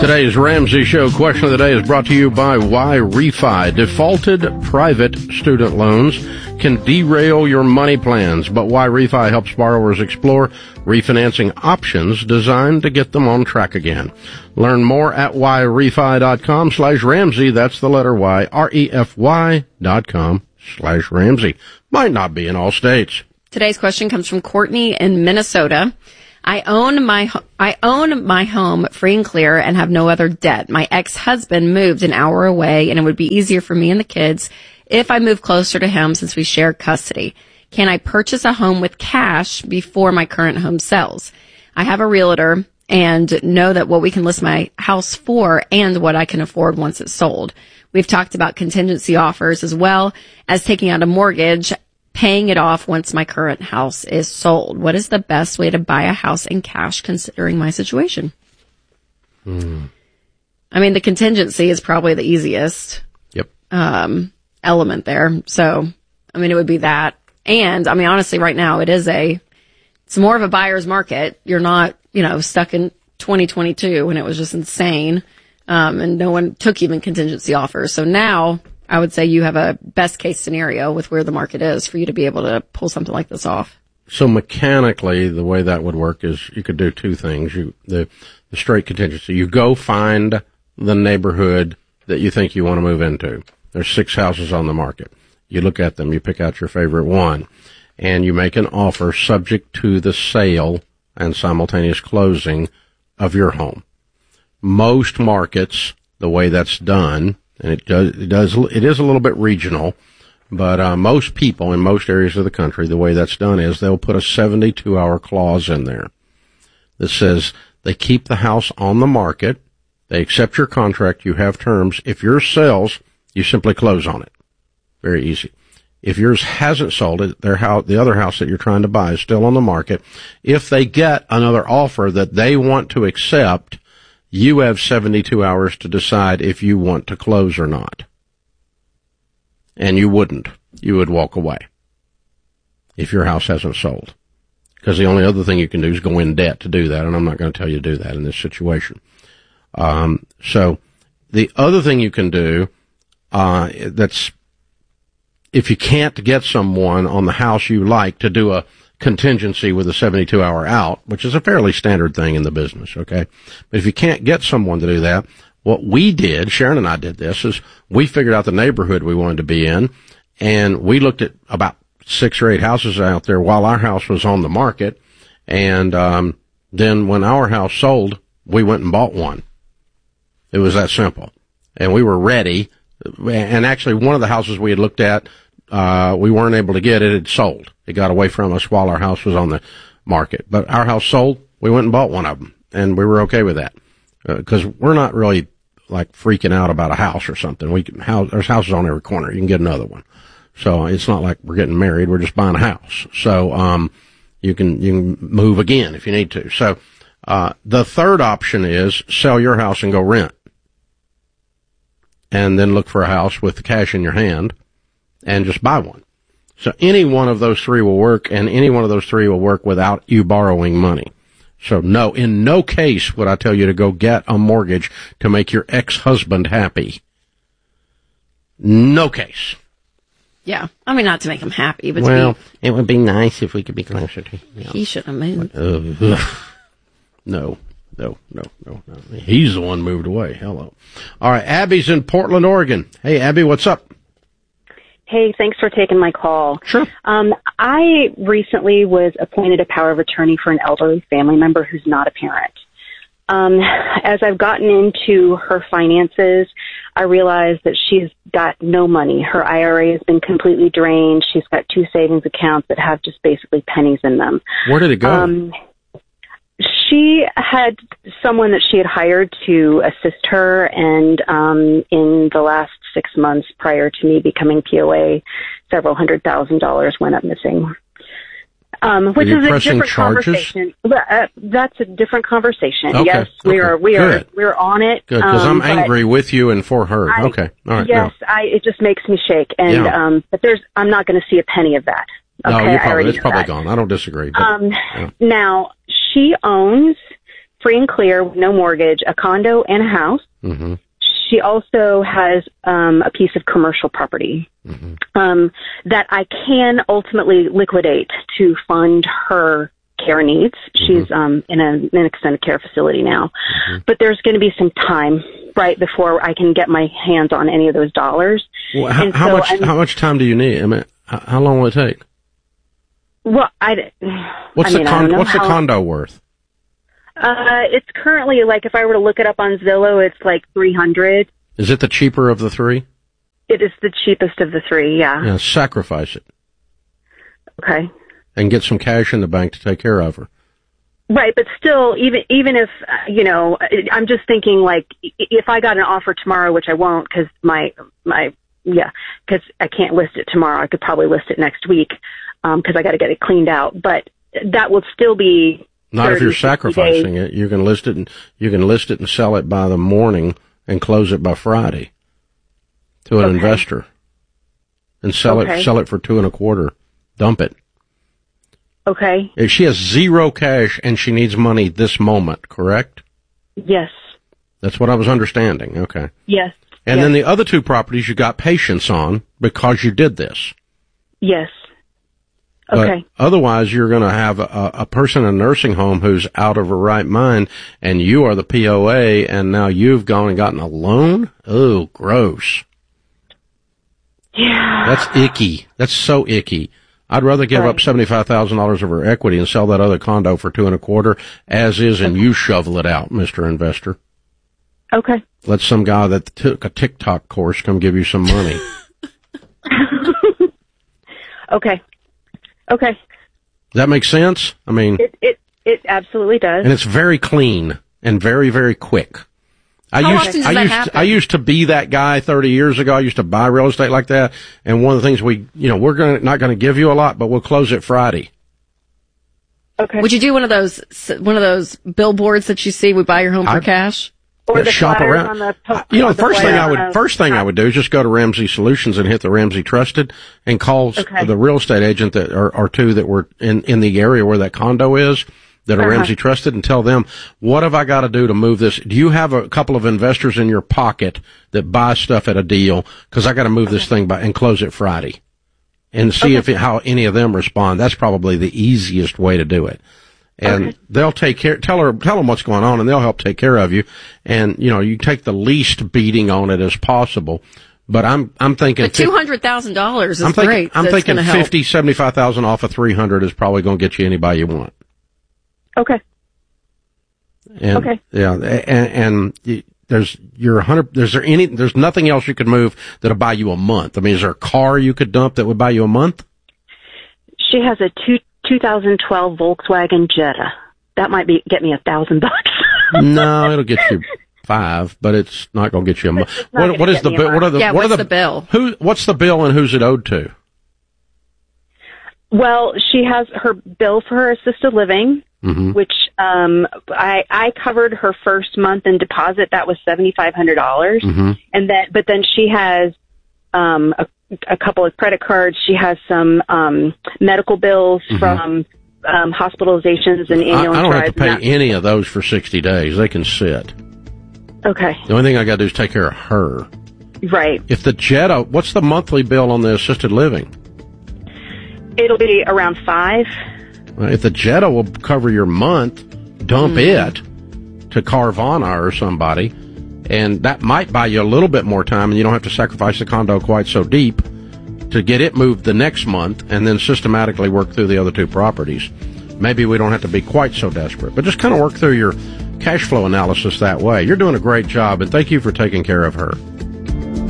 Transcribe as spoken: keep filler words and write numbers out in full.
Today's Ramsey Show question of the day is brought to you by YRefy. Defaulted private student loans can derail your money plans, but YRefy helps borrowers explore refinancing options designed to get them on track again. Learn more at yrefy.com slash Ramsey. That's the letter Y, R-E-F-Y dot com slash Ramsey. Might not be in all states. Today's question comes from Courtney in Minnesota. I own my I own my home free and clear and have no other debt. My ex-husband moved an hour away, and it would be easier for me and the kids if I move closer to him since we share custody. Can I purchase a home with cash before my current home sells? I have a realtor and know that what we can list my house for and what I can afford once it's sold. We've talked about contingency offers as well as taking out a mortgage, paying it off once my current house is sold. What is the best way to buy a house in cash considering my situation? Mm. I mean, the contingency is probably the easiest Yep. um, element there. So, I mean, it would be that. And, I mean, honestly, right now it is a, it's more of a buyer's market. You're not, you know, stuck in twenty twenty-two when it was just insane. Um, and no one took even contingency offers. So now I would say you have a best case scenario with where the market is for you to be able to pull something like this off. So mechanically, the way that would work is you could do two things. You, the, the straight contingency. You go find the neighborhood that you think you want to move into. There's six houses on the market. You look at them, you pick out your favorite one, and you make an offer subject to the sale and simultaneous closing of your home. Most markets, the way that's done, and it does, it does, it is a little bit regional, but uh, most people in most areas of the country, the way that's done is they'll put a seventy-two hour clause in there that says they keep the house on the market, they accept your contract, you have terms. If yours sells, you simply close on it. Very easy. If yours hasn't sold, it, their house, the other house that you're trying to buy is still on the market. If they get another offer that they want to accept, you have seventy-two hours to decide if you want to close or not. And you wouldn't. You would walk away if your house hasn't sold. Because the only other thing you can do is go in debt to do that, and I'm not going to tell you to do that in this situation. Um, so the other thing you can do, uh, that's, if you can't get someone on the house you like to do a contingency with a seventy-two hour out, which is a fairly standard thing in the business, okay? But if you can't get someone to do that, what we did, Sharon and I did this, is we figured out the neighborhood we wanted to be in, and we looked at about six or eight houses out there while our house was on the market, and um then when our house sold, we went and bought one. It was that simple. And we were ready, and actually one of the houses we had looked at, uh we weren't able to get it, it sold. It got away from us while our house was on the market. But our house sold, we went and bought one of them, and we were okay with that. Because uh, we're not really like freaking out about a house or something. We can, house, there's houses on every corner. You can get another one. So it's not like we're getting married. We're just buying a house. So, um, you can, you can move again if you need to. So, uh, the third option is sell your house and go rent. And then look for a house with the cash in your hand and just buy one. So any one of those three will work, and any one of those three will work without you borrowing money. So no, in no case would I tell you to go get a mortgage to make your ex-husband happy. No case. Yeah. I mean, not to make him happy, but well, to be, it would be nice if we could be closer to him. He should have moved. Uh, no, no, no, no, no. He's the one moved away. Hello. All right, Abby's in Portland, Oregon. Hey, Abby, what's up? Hey, thanks for taking my call. Sure. Um, I recently was appointed a power of attorney for an elderly family member who's not a parent. Um, as I've gotten into her finances, I realized that she's got no money. Her I R A has been completely drained. She's got two savings accounts that have just basically pennies in them. Where did it go? Um, she had someone that she had hired to assist her, and um, in the last six months prior to me becoming P O A, several hundred thousand dollars went up missing. Um, which is a different charges? conversation. Uh, that's a different conversation. Okay. Yes, we okay. are. We Good. are. We're on it. Good, because um, I'm angry with you and for her. I, okay. All right. Yes, no. I. It just makes me shake, and Yeah. um, but there's. I'm not going to see a penny of that. Okay, No, you're I probably, already it's know probably that. gone. I don't disagree. But, Um, yeah. Now she owns free and clear with no mortgage, a condo and a house. Mm-hmm. She also has um, a piece of commercial property mm-hmm. um, that I can ultimately liquidate to fund her care needs. Mm-hmm. She's um, in a, an extended care facility now. Mm-hmm. But there's going to be some time right before I can get my hands on any of those dollars. Well, how, how so much I'm, how much time do you need? I mean, how, how long will it take? Well, I. What's I mean, the con- I What's how, the condo worth? Uh, it's currently, like, if I were to look it up on Zillow, it's like three hundred. Is it the cheaper of the three? It is the cheapest of the three, yeah. Yeah, sacrifice it. Okay. And get some cash in the bank to take care of her. Right, but still, even even if, uh, you know, I'm just thinking, like, if I got an offer tomorrow, which I won't, because my, my, yeah, because I can't list it tomorrow. I could probably list it next week, um, because I got to get it cleaned out. But that will still be... Not if you're sacrificing days. It. You can list it and you can list it and sell it by the morning and close it by Friday to an okay. investor and sell okay. it sell it for two and a quarter. Dump it. Okay. If she has zero cash and she needs money this moment, correct? Yes. That's what I was understanding. Okay. Yes. And yes. then the other two properties you got patience on because you did this. Yes. Okay. But otherwise, you're going to have a, a person in a nursing home who's out of her right mind, and you are the P O A, and now you've gone and gotten a loan? Oh, gross. Yeah. That's icky. That's so icky. I'd rather give right. up seventy-five thousand dollars of her equity and sell that other condo for two and a quarter, as is, and you shovel it out, Mister Investor. Okay. Let some guy that took a TikTok course come give you some money. Okay. Okay. Does that make sense? I mean, it, it it absolutely does, and it's very clean and very very quick. I How used often does I that used happen? I used to be that guy thirty years ago. I used to buy real estate like that, and one of the things we you know we're gonna not going to give you a lot, but we'll close it Friday. Okay. Would you do one of those one of those billboards that you see? We buy your home for I, cash. Or yeah, the shop around. On the po- you know, the first thing I would uh, first thing I would do is just go to Ramsey Solutions and hit the Ramsey Trusted and call okay. the real estate agent that or, or two that were in in the area where that condo is that are uh-huh. Ramsey Trusted and tell them, what have I got to do to move this? Do you have a couple of investors in your pocket that buy stuff at a deal? Because I got to move okay. this thing by and close it Friday, and see okay. if it, how any of them respond. That's probably the easiest way to do it. And okay. they'll take care, tell her, tell them what's going on, and they'll help take care of you. And, you know, you take the least beating on it as possible. But I'm, I'm thinking. But two hundred thousand dollars is I'm thinking, great. I'm That's thinking fifty, help. seventy-five thousand off of three hundred is probably going to get you anybody you want. Okay. And, okay. Yeah. And, and there's, you're a hundred, there's there any, there's nothing else you could move that'll buy you a month. I mean, is there a car you could dump that would buy you a month? She has a two. two thousand twelve Volkswagen Jetta. That might be get me a thousand bucks. No, it'll get you five, but it's not going to get you a month. What, what is the bill? What are the? Yeah, what what's are the, the bill? Who? What's the bill and who's it owed to? Well, she has her bill for her assisted living, mm-hmm. which um, I I covered her first month in deposit. That was seventy five hundred dollars, mm-hmm. and that but then she has um, a a couple of credit cards. She has some um, medical bills mm-hmm. from um, hospitalizations and ambulance I, I don't rides have to pay any of those for sixty days. They can sit. Okay. The only thing I got to do is take care of her. Right. If the Jetta, what's the monthly bill on the assisted living? It'll be around five. Well, if the Jetta will cover your month, dump mm. it to Carvana or somebody. And that might buy you a little bit more time, and you don't have to sacrifice the condo quite so deep to get it moved the next month and then systematically work through the other two properties. Maybe we don't have to be quite so desperate, but just kind of work through your cash flow analysis that way. You're doing a great job, and thank you for taking care of her.